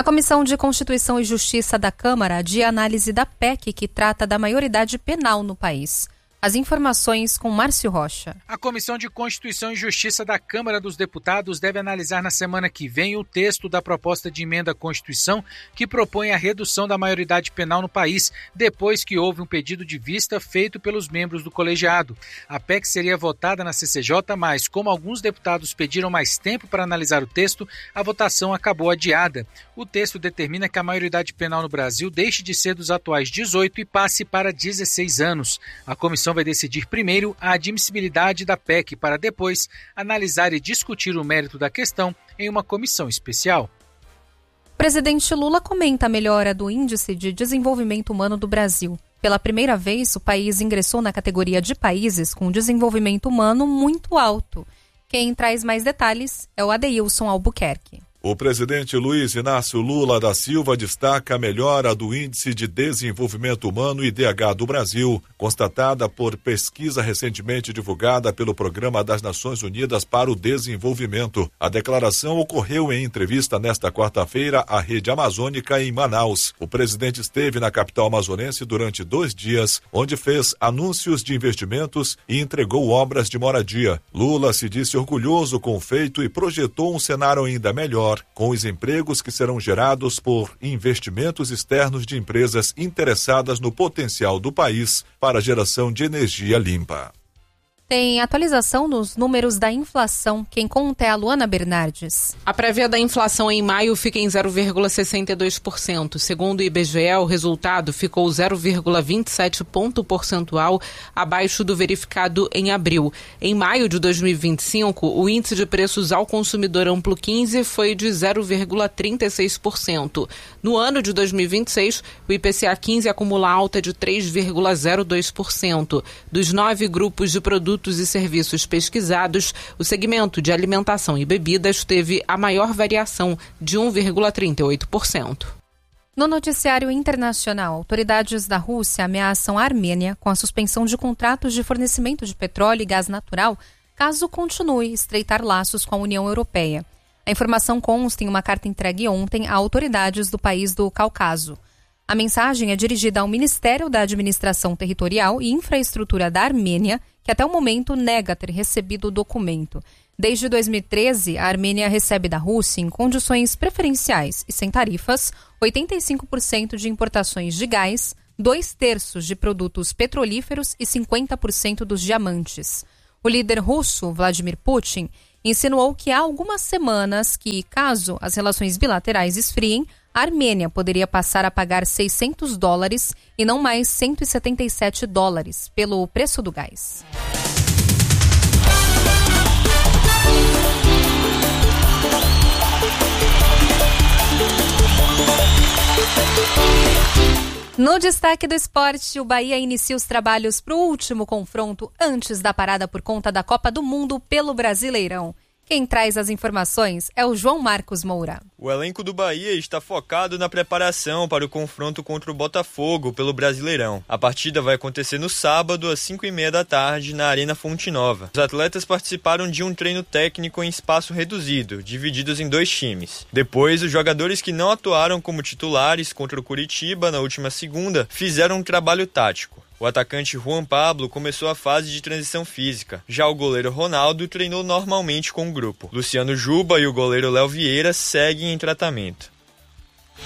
A Comissão de Constituição e Justiça da Câmara adia a análise da PEC que trata da maioridade penal no país. As informações com Márcio Rocha. A Comissão de Constituição e Justiça da Câmara dos Deputados deve analisar na semana que vem o texto da proposta de emenda à Constituição que propõe a redução da maioridade penal no país, depois que houve um pedido de vista feito pelos membros do colegiado. A PEC seria votada na CCJ, mas como alguns deputados pediram mais tempo para analisar o texto, a votação acabou adiada. O texto determina que a maioridade penal no Brasil deixe de ser dos atuais 18 e passe para 16 anos. A comissão vai decidir primeiro a admissibilidade da PEC para depois analisar e discutir o mérito da questão em uma comissão especial. O presidente Lula comenta a melhora do Índice de Desenvolvimento Humano do Brasil. Pela primeira vez, o país ingressou na categoria de países com desenvolvimento humano muito alto. Quem traz mais detalhes é o Adeilson Albuquerque. O presidente Luiz Inácio Lula da Silva destaca a melhora do Índice de Desenvolvimento Humano IDH do Brasil, constatada por pesquisa recentemente divulgada pelo Programa das Nações Unidas para o Desenvolvimento. A declaração ocorreu em entrevista nesta quarta-feira à Rede Amazônica em Manaus. O presidente esteve na capital amazonense durante 2 dias, onde fez anúncios de investimentos e entregou obras de moradia. Lula se disse orgulhoso com o feito e projetou um cenário ainda melhor, com os empregos que serão gerados por investimentos externos de empresas interessadas no potencial do país para a geração de energia limpa. Tem atualização nos números da inflação. Quem conta é a Luana Bernardes. A prévia da inflação em maio fica em 0,62%. Segundo o IBGE, o resultado ficou 0,27 ponto percentual abaixo do verificado em abril. Em maio de 2025, o índice de preços ao consumidor amplo 15 foi de 0,36%. No ano de 2026, o IPCA 15 acumula alta de 3,02%. Dos 9 grupos de produtos e serviços pesquisados, o segmento de alimentação e bebidas teve a maior variação, de 1,38%. No noticiário internacional, autoridades da Rússia ameaçam a Armênia com a suspensão de contratos de fornecimento de petróleo e gás natural, caso continue a estreitar laços com a União Europeia. A informação consta em uma carta entregue ontem a autoridades do país do Cáucaso. A mensagem é dirigida ao Ministério da Administração Territorial e Infraestrutura da Armênia, que até o momento nega ter recebido o documento. Desde 2013, a Armênia recebe da Rússia, em condições preferenciais e sem tarifas, 85% de importações de gás, 2/3 de produtos petrolíferos e 50% dos diamantes. O líder russo, Vladimir Putin, insinuou que há algumas semanas que, caso as relações bilaterais esfriem, a Armênia poderia passar a pagar $600 e não mais $177 pelo preço do gás. No destaque do esporte, o Bahia inicia os trabalhos para o último confronto antes da parada por conta da Copa do Mundo pelo Brasileirão. Quem traz as informações é o João Marcos Moura. O elenco do Bahia está focado na preparação para o confronto contra o Botafogo pelo Brasileirão. A partida vai acontecer no sábado, às 5h30 da tarde, na Arena Fonte Nova. Os atletas participaram de um treino técnico em espaço reduzido, divididos em 2 times. Depois, os jogadores que não atuaram como titulares contra o Curitiba na última segunda fizeram um trabalho tático. O atacante Juan Pablo começou a fase de transição física. Já o goleiro Ronaldo treinou normalmente com o grupo. Luciano Juba e o goleiro Léo Vieira seguem em tratamento.